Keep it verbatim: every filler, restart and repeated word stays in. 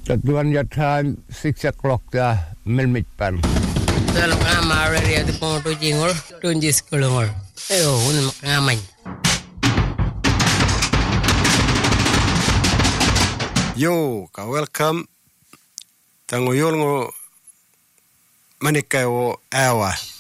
Tatuan your time six o'clock the milmit pan. Kalau kama ready at the point to jingor, don't just call her. Ayo, un makamay. Yo, ka welcome. Tango yol ngo manikay o awa.